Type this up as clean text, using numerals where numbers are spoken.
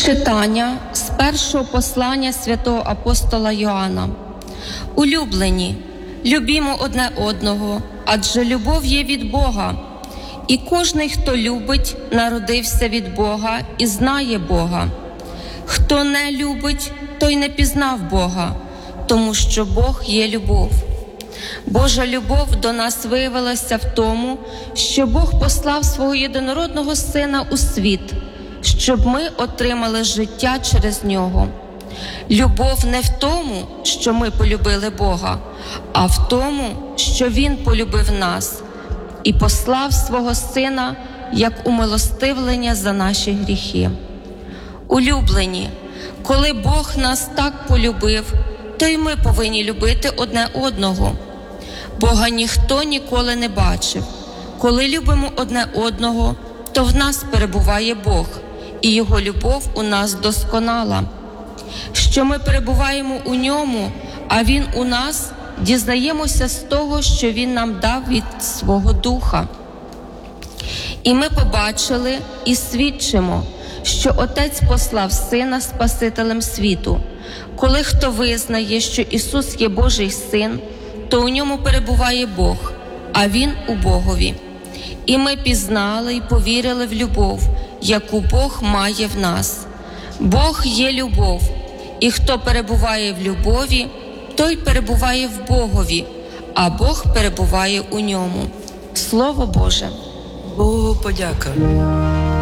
Читання з першого послання святого апостола Йоанна. Улюблені, любімо одне одного, адже любов є від Бога. І кожний, хто любить, народився від Бога і знає Бога. Хто не любить, той не пізнав Бога, тому що Бог є любов. Божа любов до нас виявилася в тому, що Бог послав свого єдинородного Сина у світ, щоб ми отримали життя через Нього. Любов не в тому, що ми полюбили Бога, а в тому, що Він полюбив нас і послав свого Сина як умилостивлення за наші гріхи. Улюблені, коли Бог нас так полюбив, то й ми повинні любити одне одного. Бога ніхто ніколи не бачив. Коли любимо одне одного, то в нас перебуває Бог, і Його любов у нас досконала. Що ми перебуваємо у Ньому, а Він у нас, дізнаємося з того, що Він нам дав від свого Духа. І ми побачили і свідчимо, що Отець послав Сина Спасителем світу. Коли хто визнає, що Ісус є Божий Син, то у Ньому перебуває Бог, а Він у Богові. І ми пізнали і повірили в любов, яку Бог має в нас. Бог є любов, і хто перебуває в любові, той перебуває в Богові, а Бог перебуває у ньому. Слово Боже. Богу подяка.